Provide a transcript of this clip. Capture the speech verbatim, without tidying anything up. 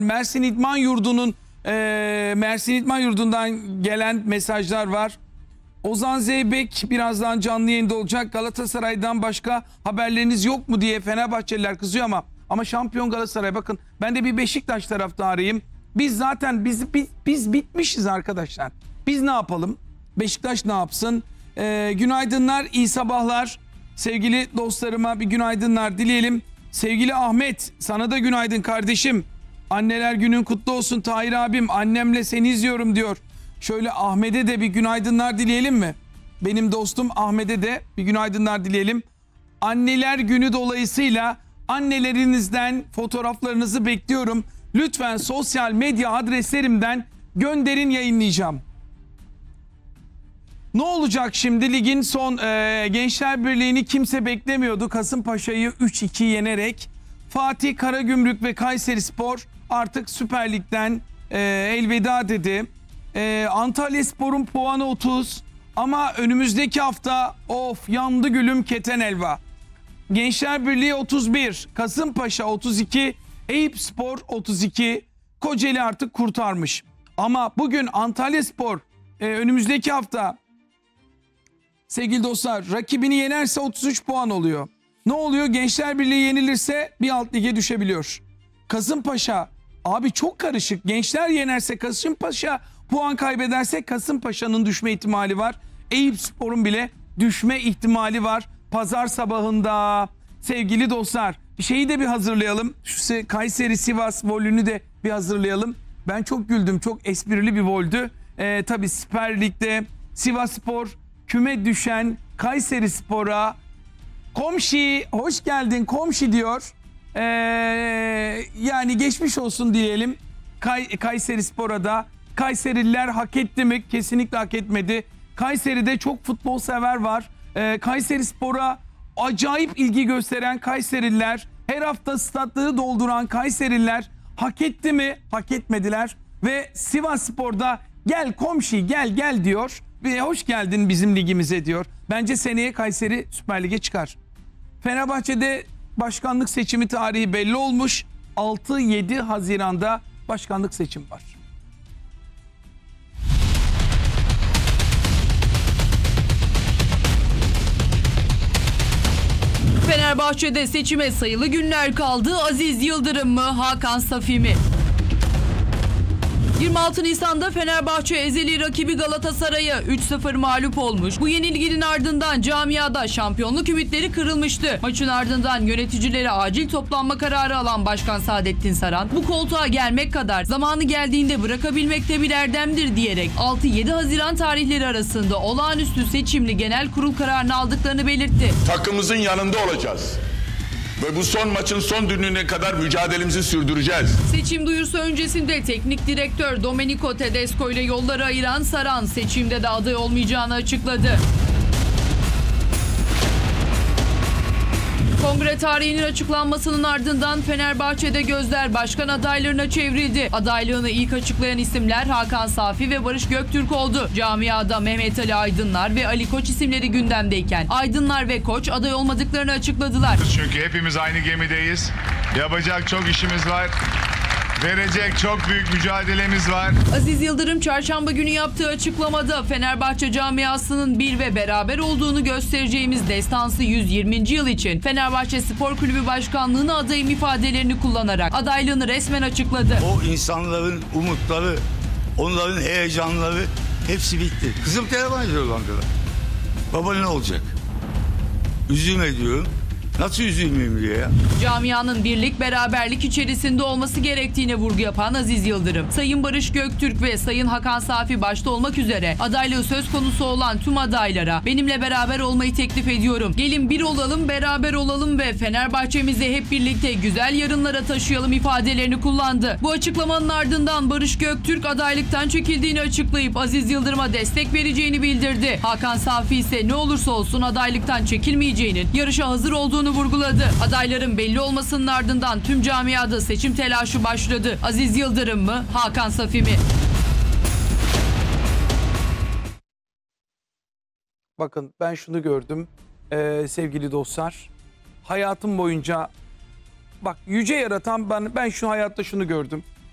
Mersin İdman Yurdu'nun e, Mersin İdman Yurdu'ndan gelen mesajlar var. Ozan Zeybek birazdan canlı yayında olacak. Galatasaray'dan başka haberleriniz yok mu diye Fenerbahçeliler kızıyor ama ama şampiyon Galatasaray. Bakın ben de bir Beşiktaş taraftarıyım. Biz zaten biz, biz, biz bitmişiz arkadaşlar. Biz ne yapalım? Beşiktaş ne yapsın? Ee, günaydınlar, iyi sabahlar. Sevgili dostlarıma bir günaydınlar dileyelim. Sevgili Ahmet, sana da günaydın kardeşim. Anneler günün kutlu olsun Tahir abim. Annemle seni izliyorum diyor. Şöyle Ahmet'e de bir günaydınlar dileyelim mi? Benim dostum Ahmet'e de bir günaydınlar dileyelim. Anneler günü dolayısıyla annelerinizden fotoğraflarınızı bekliyorum. Lütfen sosyal medya adreslerimden gönderin, yayınlayacağım. Ne olacak şimdi? Ligin son e, Gençler Birliği'ni kimse beklemiyordu. Kasımpaşa'yı üç iki yenerek Fatih Karagümrük ve Kayserispor artık Süper Lig'den e, elveda dedi. E, Antalyaspor'un puanı otuz ama önümüzdeki hafta of yandı gülüm keten elva. Gençler Birliği otuz bir, Kasımpaşa otuz iki, Eyüpspor otuz iki, Kocaeli artık kurtarmış. Ama bugün Antalyaspor e, önümüzdeki hafta sevgili dostlar rakibini yenerse otuz üç puan oluyor. Ne oluyor? Gençler Birliği yenilirse bir alt lige düşebiliyor. Kasımpaşa abi çok karışık. Gençler yenerse Kasımpaşa, puan kaybederse Kasımpaşa'nın düşme ihtimali var. Eyüpspor'un bile düşme ihtimali var. Pazar sabahında sevgili dostlar bir şeyi de bir hazırlayalım. Şu Kayseri Sivas volünü de bir hazırlayalım. Ben çok güldüm. Çok esprili bir voldü. Ee, tabii Süper Lig'de Sivasspor küme düşen Kayserispor'a komşi hoş geldin komşi diyor. Ee, yani geçmiş olsun diyelim. Kay Kayserispor'a da. Kayserililer hak etti mi? Kesinlikle hak etmedi. Kayseri'de çok futbol sever var. Ee, Kayserispor'a acayip ilgi gösteren Kayserililer, her hafta statları dolduran Kayserililer hak etti mi? Hak etmediler. Ve Sivasspor'da gel komşi gel gel diyor. Ve hoş geldin bizim ligimize diyor. Bence seneye Kayseri Süper Lig'e çıkar. Fenerbahçe'de başkanlık seçimi tarihi belli olmuş. altı yedi Haziran'da başkanlık seçimi var. Fenerbahçe'de seçime sayılı günler kaldı. Aziz Yıldırım mı, Hakan Safi mi? yirmi altı Nisan'da Fenerbahçe ezeli rakibi Galatasaray'a üç sıfır mağlup olmuş. Bu yenilginin ardından camiada şampiyonluk ümitleri kırılmıştı. Maçın ardından yöneticileri acil toplanma kararı alan Başkan Saadettin Saran, bu koltuğa gelmek kadar zamanı geldiğinde bırakabilmek de bir erdemdir diyerek altı yedi Haziran tarihleri arasında olağanüstü seçimli genel kurul kararını aldıklarını belirtti. Takımımızın yanında olacağız. Ve bu son maçın son düdüğüne kadar mücadelemizi sürdüreceğiz. Seçim duyurusu öncesinde teknik direktör Domenico Tedesco ile yolları ayıran Saran seçimde de aday olmayacağını açıkladı. Kongre tarihinin açıklanmasının ardından Fenerbahçe'de gözler başkan adaylarına çevrildi. Adaylığını ilk açıklayan isimler Hakan Safi ve Barış Göktürk oldu. Camiada Mehmet Ali Aydınlar ve Ali Koç isimleri gündemdeyken Aydınlar ve Koç aday olmadıklarını açıkladılar. Çünkü hepimiz aynı gemideyiz. Yapacak çok işimiz var. Verecek çok büyük mücadelemiz var. Aziz Yıldırım çarşamba günü yaptığı açıklamada Fenerbahçe camiasının bir ve beraber olduğunu göstereceğimiz destansı yüz yirminci yıl için Fenerbahçe Spor Kulübü Başkanlığı'na adayım ifadelerini kullanarak adaylığını resmen açıkladı. O insanların umutları, onların heyecanları hepsi bitti. Kızım telefon ediyor bankada. Baba ne olacak? Üzülme diyorum. Nasıl üzülmeyeyim diye ya? Camianın birlik beraberlik içerisinde olması gerektiğine vurgu yapan Aziz Yıldırım, Sayın Barış Göktürk ve Sayın Hakan Safi başta olmak üzere adaylığı söz konusu olan tüm adaylara benimle beraber olmayı teklif ediyorum. Gelin bir olalım, beraber olalım ve Fenerbahçemizi hep birlikte güzel yarınlara taşıyalım ifadelerini kullandı. Bu açıklamanın ardından Barış Göktürk adaylıktan çekildiğini açıklayıp Aziz Yıldırım'a destek vereceğini bildirdi. Hakan Safi ise ne olursa olsun adaylıktan çekilmeyeceğinin, yarışa hazır olduğunu vurguladı. Adayların belli olmasının ardından tüm camiada seçim telaşı başladı. Aziz Yıldırım mı, Hakan Safi mi? Bakın ben şunu gördüm ee, sevgili dostlar. Hayatım boyunca bak yüce yaratan ben, ben şu hayatta şunu gördüm.